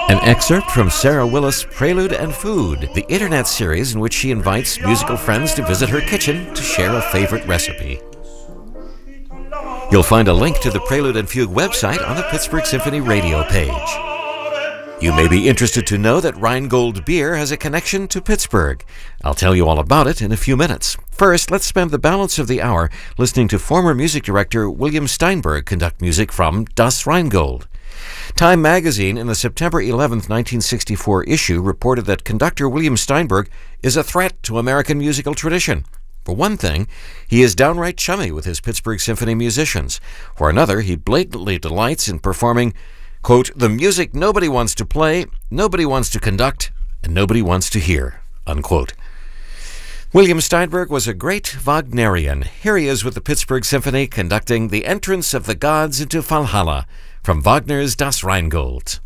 An excerpt from Sarah Willis' Prelude and Food, the internet series in which she invites musical friends to visit her kitchen to share a favorite recipe. You'll find a link to the Prelude and Fugue website on the Pittsburgh Symphony radio page. You may be interested to know that Rheingold Beer has a connection to Pittsburgh. I'll tell you all about it in a few minutes. First, let's spend the balance of the hour listening to former music director William Steinberg conduct music from Das Rheingold. Time magazine in the September 11, 1964 issue reported that conductor William Steinberg is a threat to American musical tradition. For one thing, he is downright chummy with his Pittsburgh Symphony musicians. For another, he blatantly delights in performing, quote, the music nobody wants to play, nobody wants to conduct, and nobody wants to hear, unquote. William Steinberg was a great Wagnerian. Here he is with the Pittsburgh Symphony conducting The Entrance of the Gods into Valhalla from Wagner's Das Rheingold.